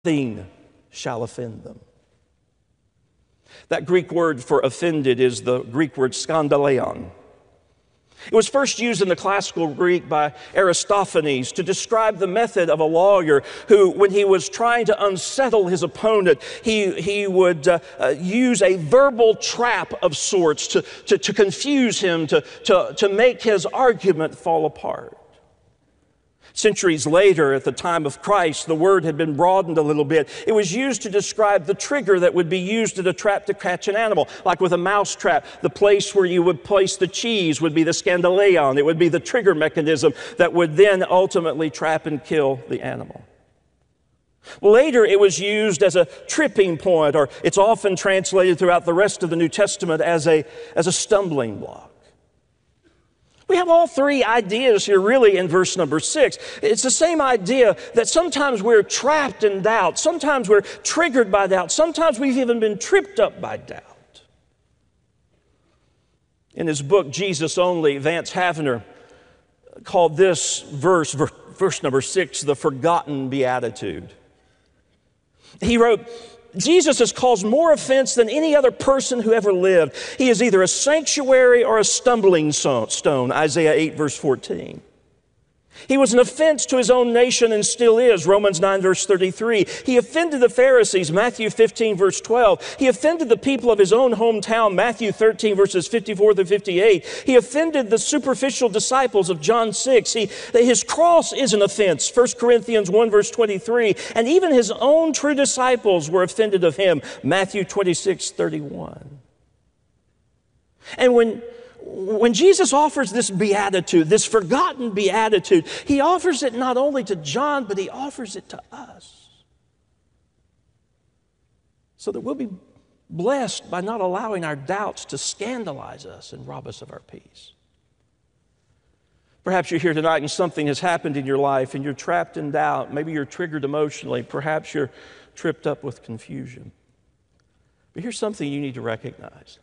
nothing shall offend them. That Greek word for offended is the Greek word skandaleon. It was first used in the classical Greek by Aristophanes to describe the method of a lawyer who, when he was trying to unsettle his opponent, he would use a verbal trap of sorts to confuse him, to make his argument fall apart. Centuries later, at the time of Christ, the word had been broadened a little bit. It was used to describe the trigger that would be used at a trap to catch an animal. Like with a mouse trap, the place where you would place the cheese would be the skandaleon. It would be the trigger mechanism that would then ultimately trap and kill the animal. Later, it was used as a tripping point, or it's often translated throughout the rest of the New Testament as a stumbling block. We have all three ideas here really in verse number 6. It's the same idea that sometimes we're trapped in doubt, sometimes we're triggered by doubt, sometimes we've even been tripped up by doubt. In his book, Jesus Only, Vance Havner called this verse number 6, the forgotten beatitude. He wrote, Jesus has caused more offense than any other person who ever lived. He is either a sanctuary or a stumbling stone, Isaiah 8, verse 14. He was an offense to his own nation and still is, Romans 9, verse 33. He offended the Pharisees, Matthew 15, verse 12. He offended the people of his own hometown, Matthew 13, verses 54 to 58. He offended the superficial disciples of John 6. His cross is an offense, 1 Corinthians 1, verse 23. And even his own true disciples were offended of him, Matthew 26, 31. And when Jesus offers this beatitude, this forgotten beatitude, he offers it not only to John, but he offers it to us. So that we'll be blessed by not allowing our doubts to scandalize us and rob us of our peace. Perhaps you're here tonight and something has happened in your life and you're trapped in doubt. Maybe you're triggered emotionally. Perhaps you're tripped up with confusion. But here's something you need to recognize.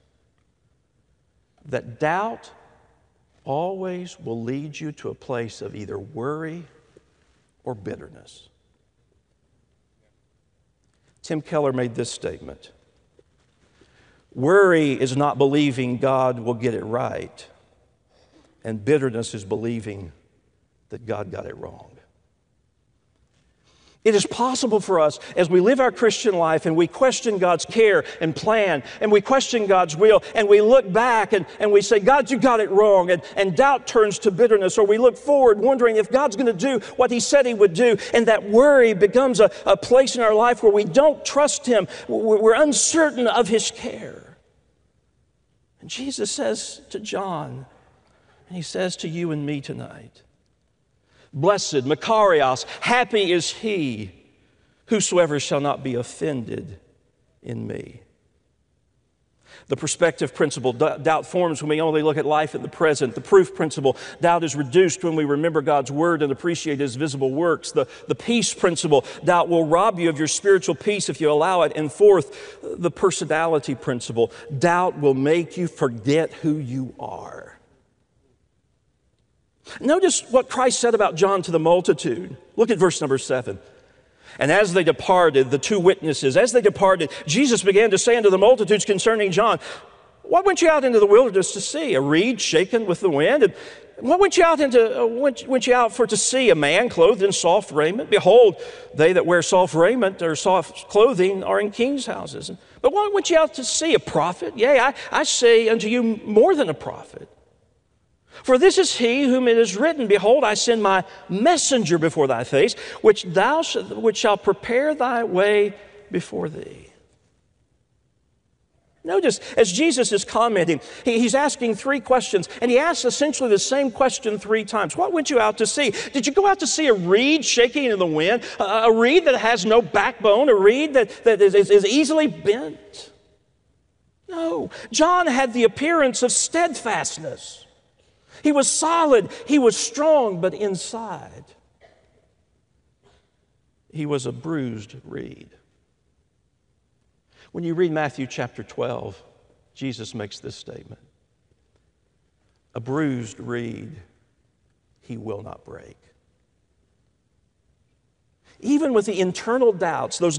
That doubt always will lead you to a place of either worry or bitterness. Tim Keller made this statement: worry is not believing God will get it right, and bitterness is believing that God got it wrong. It is possible for us as we live our Christian life and we question God's care and plan and we question God's will and we look back and we say, God, you got it wrong, and doubt turns to bitterness, or we look forward wondering if God's going to do what he said he would do, and that worry becomes a place in our life where we don't trust him. We're uncertain of his care. And Jesus says to John, and he says to you and me tonight, blessed, Makarios, happy is he whosoever shall not be offended in me. The perspective principle, doubt forms when we only look at life in the present. The proof principle, doubt is reduced when we remember God's word and appreciate his visible works. The peace principle, doubt will rob you of your spiritual peace if you allow it. And fourth, the personality principle, doubt will make you forget who you are. Notice what Christ said about John to the multitude. Look at verse number 7. And as they departed, the two witnesses, as they departed, Jesus began to say unto the multitudes concerning John, what went you out into the wilderness to see? A reed shaken with the wind? And what went you out for to see? A man clothed in soft raiment? Behold, they that wear soft raiment or soft clothing are in kings' houses. But what went you out to see? A prophet? Yea, I say unto you more than a prophet. For this is he whom it is written, behold, I send my messenger before thy face, which shall prepare thy way before thee. Notice, as Jesus is commenting, he's asking three questions, and he asks essentially the same question three times. What went you out to see? Did you go out to see a reed shaking in the wind? A reed that has no backbone? A reed that is easily bent? No. John had the appearance of steadfastness. He was solid, he was strong, but inside, he was a bruised reed. When you read Matthew chapter 12, Jesus makes this statement: a bruised reed he will not break. even with the internal doubts, those